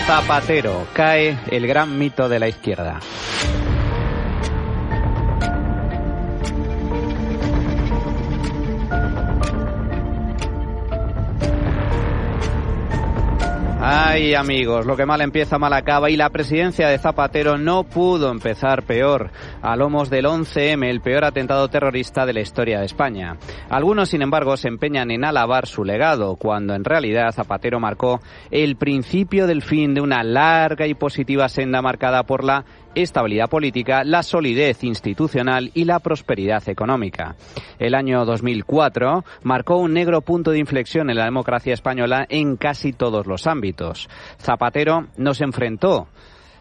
Zapatero, cae el gran mito de la izquierda. Ay, amigos, lo que mal empieza mal acaba, y la presidencia de Zapatero no pudo empezar peor, a lomos del 11M, el peor atentado terrorista de la historia de España. Algunos, sin embargo, se empeñan en alabar su legado, cuando en realidad Zapatero marcó el principio del fin de una larga y positiva senda marcada por la estabilidad política, la solidez institucional y la prosperidad económica. El año 2004 marcó un negro punto de inflexión en la democracia española en casi todos los ámbitos. Zapatero nos enfrentó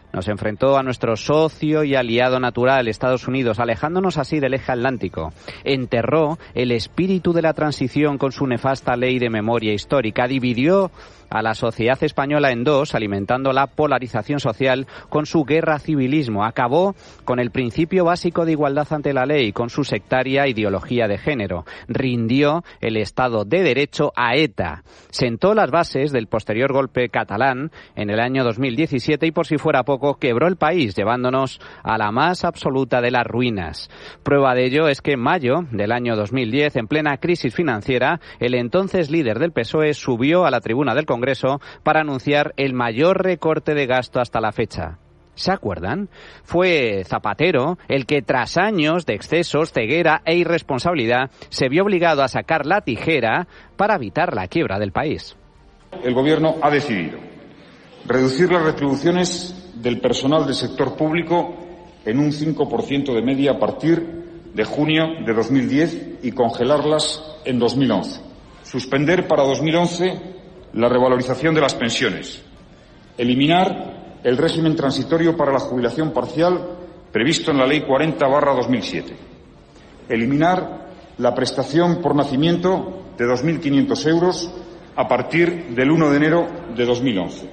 a nuestro socio y aliado natural, Estados Unidos, alejándonos así del eje atlántico. Enterró el espíritu de la transición con su nefasta ley de memoria histórica. Dividió a la sociedad española en dos, alimentando la polarización social con su guerra civilismo. Acabó con el principio básico de igualdad ante la ley, con su sectaria ideología de género. Rindió el Estado de Derecho a ETA. Sentó las bases del posterior golpe catalán en el año 2017 y, por si fuera poco, quebró el país, llevándonos a la más absoluta de las ruinas. Prueba de ello es que en mayo del año 2010, en plena crisis financiera, el entonces líder del PSOE subió a la tribuna del Congreso para anunciar el mayor recorte de gasto hasta la fecha. ¿Se acuerdan? Fue Zapatero el que, tras años de excesos, ceguera e irresponsabilidad, se vio obligado a sacar la tijera para evitar la quiebra del país. El Gobierno ha decidido reducir las retribuciones del personal del sector público en un 5% de media a partir de junio de 2010 y congelarlas en 2011. Suspender para 2011 la revalorización de las pensiones. Eliminar el régimen transitorio para la jubilación parcial previsto en la Ley 40/2007. Eliminar la prestación por nacimiento de 2.500 euros a partir del 1 de enero de 2011.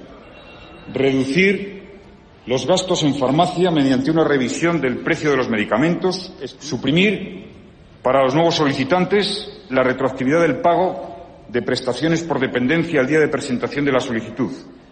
Reducir los gastos en farmacia mediante una revisión del precio de los medicamentos. Suprimir para los nuevos solicitantes la retroactividad del pago de prestaciones por dependencia al día de presentación de la solicitud.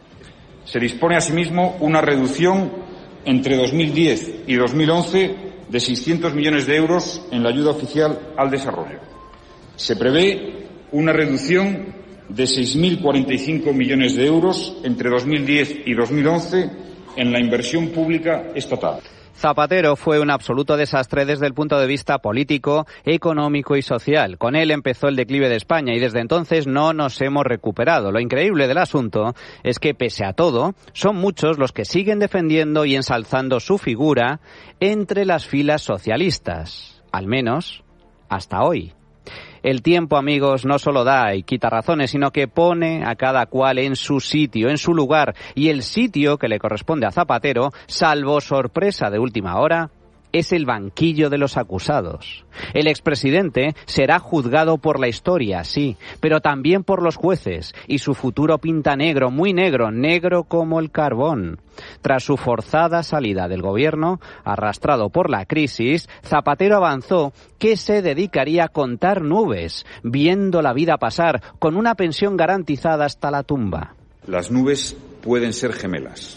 Se dispone asimismo una reducción entre 2010 y 2011 de 600 millones de euros en la ayuda oficial al desarrollo. Se prevé una reducción de 6.045 millones de euros entre 2010 y 2011 en la inversión pública estatal. Zapatero fue un absoluto desastre desde el punto de vista político, económico y social. Con él empezó el declive de España y desde entonces no nos hemos recuperado. Lo increíble del asunto es que, pese a todo, son muchos los que siguen defendiendo y ensalzando su figura entre las filas socialistas, al menos hasta hoy. El tiempo, amigos, no solo da y quita razones, sino que pone a cada cual en su sitio, en su lugar. Y el sitio que le corresponde a Zapatero, salvo sorpresa de última hora, es el banquillo de los acusados. El expresidente será juzgado por la historia, sí, pero también por los jueces, y su futuro pinta negro, muy negro, negro como el carbón. Tras su forzada salida del gobierno, arrastrado por la crisis, Zapatero avanzó que se dedicaría a contar nubes, viendo la vida pasar, con una pensión garantizada hasta la tumba. Las nubes pueden ser gemelas.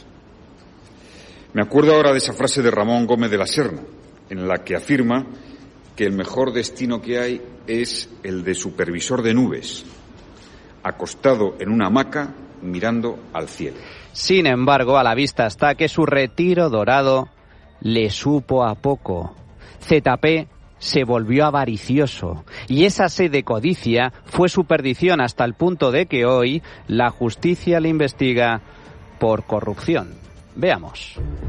Me acuerdo ahora de esa frase de Ramón Gómez de la Serna, en la que afirma que el mejor destino que hay es el de supervisor de nubes, acostado en una hamaca mirando al cielo. Sin embargo, a la vista está que su retiro dorado le supo a poco. ZP se volvió avaricioso y esa sed de codicia fue su perdición hasta el punto de que hoy la justicia le investiga por corrupción. Veamos.